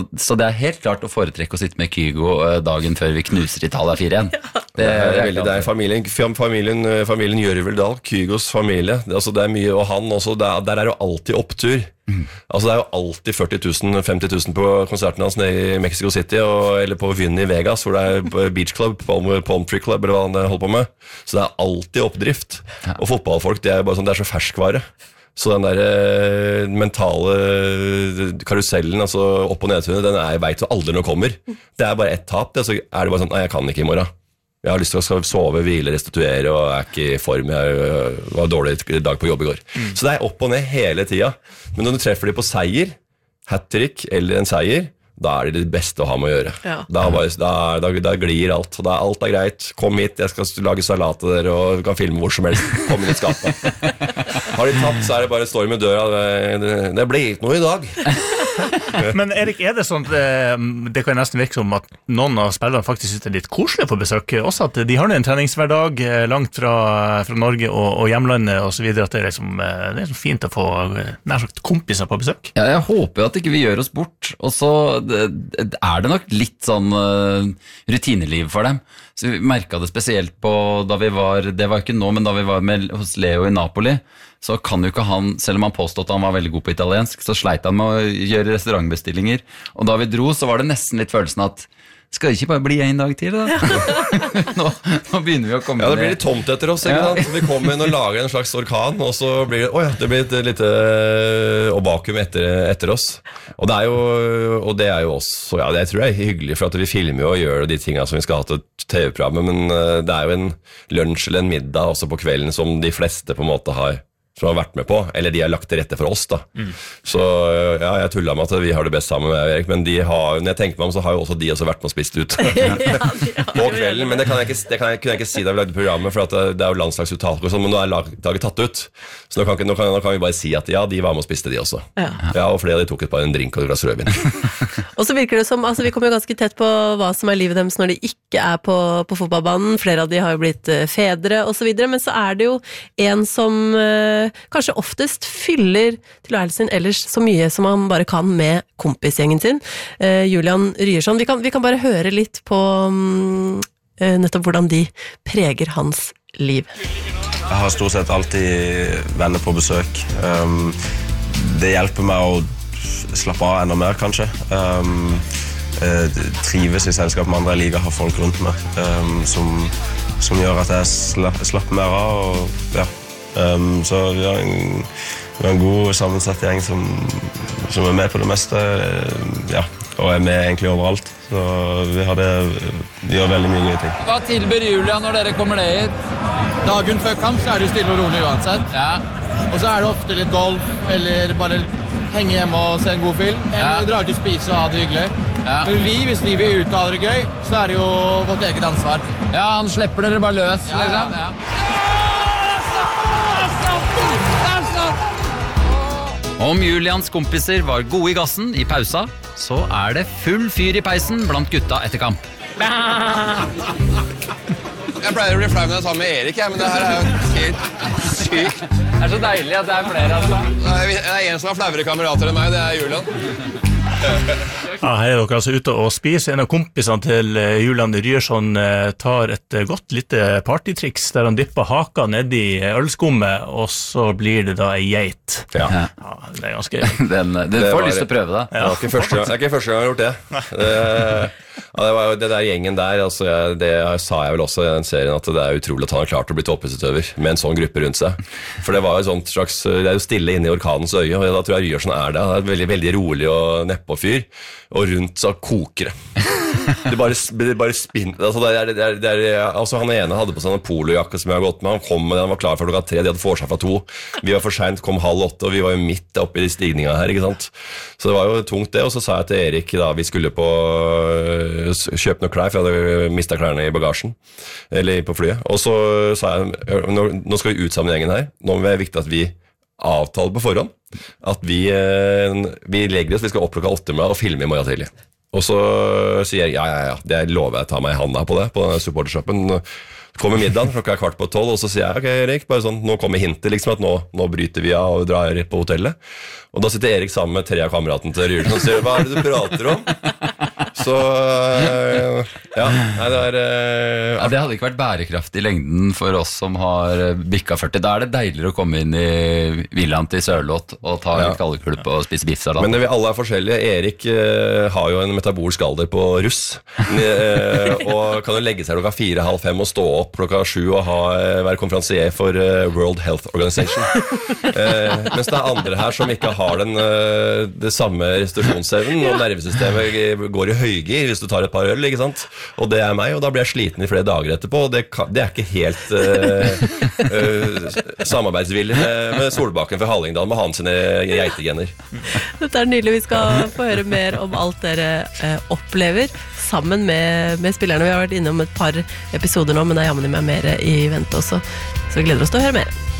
Så det helt klart å foretrekke å sitte med Kygo dagen før vi knuser Italia 4-1. Det er familien Gjørveldal, Kygos familie. Altså det er mye, og han også, der jo alltid opptur. Altså det jo alltid 40 000, 50 000 på konserten hans nede i Mexico City, eller på Vyn i Vegas, hvor det Beach Club, Palm Tree Club, eller hva han holder på med. Så det alltid oppdrift. Og fotballfolk, det bare sånn, det så ferskvare. Så den der mentale karusellen, altså opp- og nedtunet, den jeg vet jo aldri når kommer. Det bare ett tap, så det bare sånn, nei, jeg kan ikke i morgen. Jeg har lyst til å sove, hvile, restituere, og ikke i form. Jeg var dårlig dag på jobb i går. Så det opp og ned hele tiden. Men når du treffer de på seier, hat-trick eller en seier, da det beste å ha med å gjøre. Ja. Da glir alt. Alt greit. Kom hit, jeg skal lage salat til dere, og du kan filme hvor som helst. Kom inn i skapet. Har de tapt, så det bare storm i døra. Det blir ikke noe i dag. Men Erik, det sånn det kan nesten virke som at noen av spillerne faktisk synes det litt koselig på besøk, også at de har en treningshverdag langt fra Norge og hjemlandet og så videre, at det er fint å få nær sagt kompiser på besøk. Ja, jeg håper at ikke vi gjør oss bort, og så det nok litt sånn rutineliv for dem. Så vi merket det spesielt på da vi var, det var ikke nå, men da vi var hos Leo i Napoli, så kan jo ikke han, selv om han påstod at han var veldig god på italiensk, så sleit han med å gjøre restaurantbestillinger. Og da vi dro, så var det nesten litt følelsen at skal det ikke bare bli en dag til, da? nå begynner vi å komme ned. Ja, det blir litt tomt etter oss, ikke sant? Vi kommer inn og lager en slags orkan, og så blir det blir et lite vakuum etter oss. Og det jo også, ja, det tror jeg hyggelig, for at vi filmer jo og gjør de tingene som vi skal ha til TV-programmet, men det jo en lunsj eller en middag også på kvelden som de fleste på en måte som har vært med på, eller de har lagt til rette for oss da. Så ja, jeg tullet med at vi har det best sammen med Erik, men når jeg tenker meg om, så har jo også de vært med og spist ut på kvelden, men det kunne jeg ikke si da vi lagde programmet, for at det jo landslagsuttak og sånn, men nå laget tatt ut, så nå kan vi bare si at ja, de var med og spiste de også. Ja, og flere av de tok bare en drink og et glass rødvin. Og så virker det som, altså vi kommer jo ganske tett på hva som livet deres når de ikke på fotballbanen, flere av de har jo blitt fedre og så videre, men så det jo en som kanskje oftest fyller tilværelsen ellers så mye som man bare kan med kompisgjengen sin. Julian Ryerson, vi kan bare høre litt på nettopp hvordan de preger hans liv. Jeg har stort sett alltid venner på besøk. Det hjelper meg å slappe av enda mer, kanskje. Trives i selskap med andre, jeg liker å ha folk rundt meg, som gjør at jeg slapper mer av, og ja. Så vi har en god sammensatt gjeng som med på det meste, ja, og med egentlig overalt. Så vi gjør veldig mye gøye ting. Hva tilbyr Julian når dere kommer ned hit? Dagen før kamp så det stille og rolig uansett. Ja. Og så det ofte litt golf, eller bare henge hjemme og se en god film, eller dra ut og spise og ha det hyggelig. Ja. Men hvis vi vil ut og ha det gøy, så det jo vårt eget ansvar. Ja, han slipper dere bare løs, liksom. Ja. Om Julians kompiser var gode i gassen i pausa, så det full fyr i peisen blant gutta etter kamp. Jeg pleier å bli flau når jeg tar med Erik, men det her jo helt sykt. Det så deilig at det flere, altså. Det en som har flauere kamerater enn meg, det Julian. Ja, her dere altså ute og spiser. En av kompisene til Julian Ryerson tar et godt lite partytriks der han dipper haka ned i ølskummet, og så blir det da en geit. Ja, det ganske Du får lyst til å prøve det. Det er ikke første gang jeg har gjort det. Det der gjengen der, altså, det sa jeg vel også i den serien, at det utrolig at han har klart å bli toppidrettsutøver med en sånn gruppe rundt seg. For det var jo sånt slags, det jo stille inne i orkanens øye, og da tror jeg Ryerson det. Han veldig, veldig rolig og neppe fyr, og rundt så koker det. Det bare spinner. Altså han ene hadde på seg en polojakke som jeg har gått med. Han kom med den, han var klar for klokka 3, de hadde vorset fra 2. Vi var for sent, kom 7:30, og vi var jo midt oppe i stigningen her, ikke sant? Så det var jo tungt det, og så sa jeg til Erik da vi skulle kjøpe noe klær, for jeg hadde mistet klærne i bagasjen, eller på flyet. Og så sa jeg, nå skal vi ut sammen i gjengen her. Nå er det viktig at vi avtaler på forhånd, at vi legger oss, vi skal opp klokka 8 med og filme i morgen tidlig. Og så sier jeg, ja, det lover jeg å ta meg i handa på det, på denne supportershoppen. Kommer middagen, klokka 11:15, og så sier jeg, ok Erik, bare sånn, nå kommer hintet liksom at nå bryter vi av og drar på hotellet. Og da sitter Erik sammen med 3 av kameratene til Ryrden og sier, hva det du prater om? Så, ja, nei, det hadde ikke vært bærekraftig i lengden for oss som har bikka 40. Da det deiligere å komme inn i villaen til Sørloth og ta en kallekulp og spise biffsalat. Men vi alle forskjellige. Erik har jo en metabolsk alder på russ, og kan jo legge seg klokka 4:30 og stå opp klokka 7 og være konferansier for World Health Organization. Mens det andre her som ikke har det samme restitusjonsevnen, og nervesystemet går i høygir hvis du tar et par øl, ikke sant? Og det meg, og da blir jeg sliten i flere dager etterpå, og det ikke helt samarbeidsvillig med Solbakken fra Hallingdal med han sine geitegjener. Dette nydelig, vi skal få høre mer om alt dere opplever sammen med spillerne. Vi har vært innom et par episoder nå, men det jammen meg mer i vente også, så vi gleder oss til å høre mer.